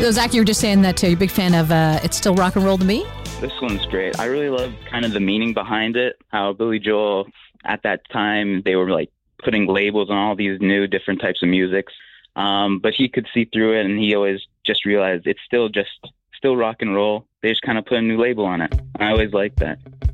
So Zach, you were just saying that you're a big fan of It's Still Rock and Roll to Me? This one's great. I really love kind of the meaning behind it, how Billy Joel, at that time, they were like putting labels on all these new different types of musics. But he could see through it, and he always just realized it's still rock and roll. They just kind of put a new label on it. I always liked that.